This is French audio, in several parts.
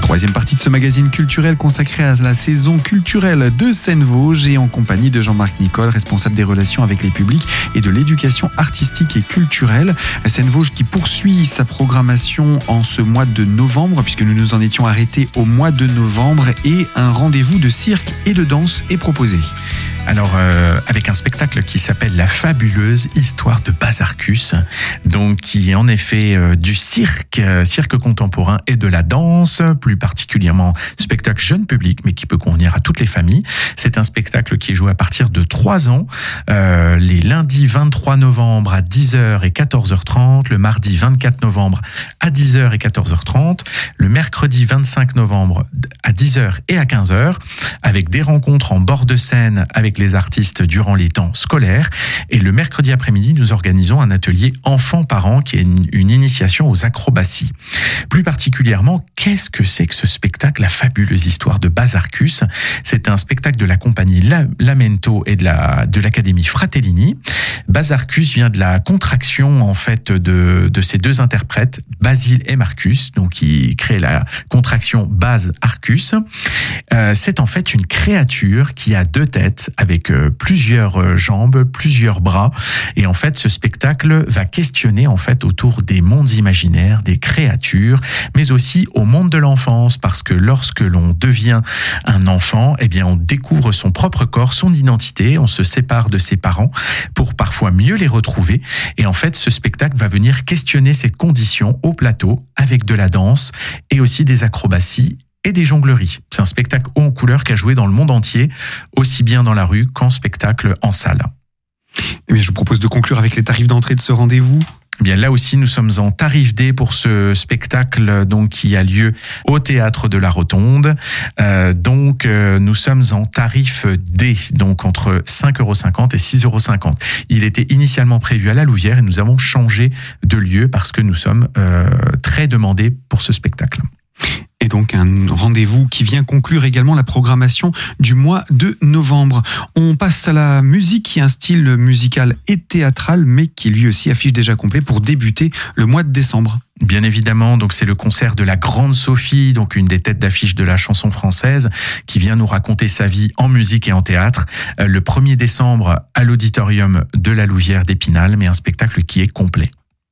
Troisième partie de ce magazine culturel consacré à la saison culturelle de Seine-Vosges et en compagnie de Jean-Marc Nicole, responsable des relations avec les publics et de l'éducation artistique et culturelle. Seine-Vosges qui poursuit sa programmation en ce mois de novembre, puisque nous nous en étions arrêtés au mois de novembre, et un rendez-vous de cirque et de danse est proposé. Alors, avec un spectacle qui s'appelle La fabuleuse histoire de Bazarcus, donc qui est en effet du cirque contemporain et de la danse, plus particulièrement spectacle jeune public, mais qui peut convenir à toutes les familles. C'est un spectacle qui est joué à partir de 3 ans, les lundis 23 novembre à 10h et 14h30, le mardi 24 novembre à 10h et 14h30, le mercredi 25 novembre à 10h et à 15h, avec des rencontres en bord de scène avec les artistes durant les temps scolaires. Et le mercredi après-midi, nous organisons un atelier enfants-parents qui est une initiation aux acrobaties. Plus particulièrement, qu'est-ce que c'est que ce spectacle, La fabuleuse histoire de Bazarcus? C'est un spectacle de la compagnie Lamento et de l'académie Fratellini. Bazarcus vient de la contraction en fait de ces deux interprètes, Basile et Marcus, donc qui crée la contraction Baz-Arcus. C'est en fait une créature qui a 2 têtes avec plusieurs jambes, plusieurs bras, et en fait ce spectacle va questionner en fait autour des mondes imaginaires, des créatures, mais aussi au monde de l'enfance, parce que lorsque l'on devient un enfant, eh bien on découvre son propre corps, son identité, on se sépare de ses parents pour parfois mieux les retrouver, et en fait ce spectacle va venir questionner cette condition au plateau avec de la danse et aussi des acrobaties et des jongleries. C'est un spectacle haut en couleur qui a joué dans le monde entier, aussi bien dans la rue qu'en spectacle en salle. Eh bien, je vous propose de conclure avec les tarifs d'entrée de ce rendez-vous. Eh bien, là aussi, nous sommes en tarif D pour ce spectacle donc qui a lieu au Théâtre de la Rotonde. Nous sommes en tarif D, donc entre 5,50 € et 6,50 €. Il était initialement prévu à la Louvière et nous avons changé de lieu parce que nous sommes très demandés pour ce spectacle. Et donc un rendez-vous qui vient conclure également la programmation du mois de novembre. On passe à la musique, qui est un style musical et théâtral, mais qui lui aussi affiche déjà complet pour débuter le mois de décembre. Bien évidemment, donc c'est le concert de la Grande Sophie, donc une des têtes d'affiche de la chanson française, qui vient nous raconter sa vie en musique et en théâtre. Le 1er décembre à l'auditorium de la Louvière d'Épinal, mais un spectacle qui est complet.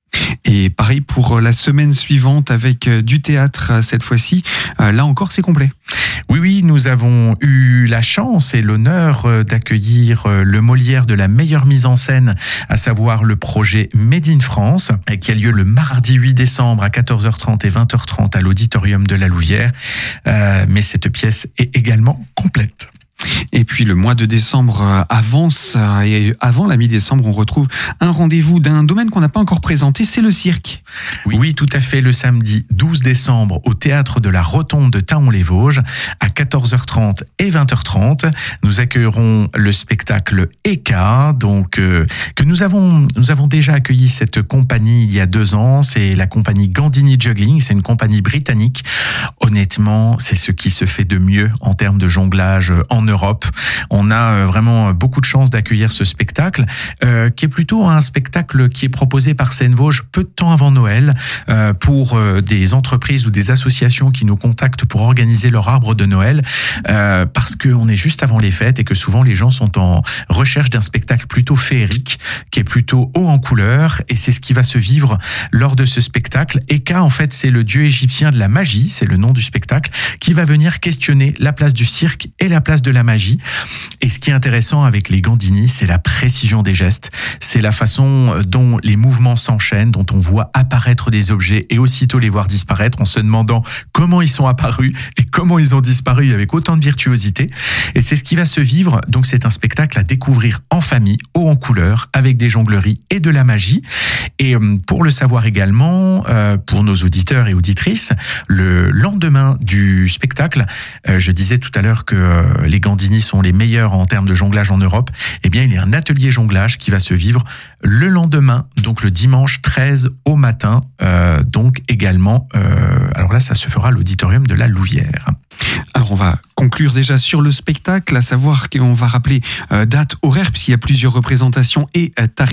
Et pareil pour la semaine suivante avec du théâtre cette fois-ci. Là encore, c'est complet. Oui, nous avons eu la chance et l'honneur d'accueillir le Molière de la meilleure mise en scène, à savoir le projet Made in France, qui a lieu le mardi 8 décembre à 14h30 et 20h30 à l'auditorium de la Louvière. Mais cette pièce est également complète. Et puis le mois de décembre avance, et avant la mi-décembre, on retrouve un rendez-vous d'un domaine qu'on n'a pas encore présenté, c'est le cirque. Oui, tout à fait, le samedi 12 décembre au Théâtre de la Rotonde de Thaon-les-Vosges à 14h30 et 20h30. Nous accueillerons le spectacle Eka, donc que nous avons déjà accueilli cette compagnie il y a 2 ans. C'est la compagnie Gandini Juggling, c'est une compagnie britannique. Honnêtement, c'est ce qui se fait de mieux en termes de jonglage en Europe. On a vraiment beaucoup de chance d'accueillir ce spectacle, qui est plutôt un spectacle qui est proposé par Seine-Vosges peu de temps avant Noël, pour des entreprises ou des associations qui nous contactent pour organiser leur arbre de Noël, parce qu'on est juste avant les fêtes et que souvent les gens sont en recherche d'un spectacle plutôt féerique, qui est plutôt haut en couleur, et c'est ce qui va se vivre lors de ce spectacle. Eka, en fait, c'est le dieu égyptien de la magie, c'est le nom du spectacle, qui va venir questionner la place du cirque et la place de la magie. Et ce qui est intéressant avec les Gandini, c'est la précision des gestes, c'est la façon dont les mouvements s'enchaînent, dont on voit apparaître des objets et aussitôt les voir disparaître en se demandant comment ils sont apparus et comment ils ont disparu avec autant de virtuosité. Et c'est ce qui va se vivre, donc c'est un spectacle à découvrir en famille, haut en couleur, avec des jongleries et de la magie. Et pour le savoir également, pour nos auditeurs et auditrices, le lendemain du spectacle, je disais tout à l'heure que les Gandini sont les meilleurs en termes de jonglage en Europe, eh bien il y a un atelier jonglage qui va se vivre le lendemain, donc le dimanche 13 au matin, donc également, alors là ça se fera à l'auditorium de la Louvière. Alors on va conclure déjà sur le spectacle, à savoir qu'on va rappeler date, horaire, puisqu'il y a plusieurs représentations et tarifs.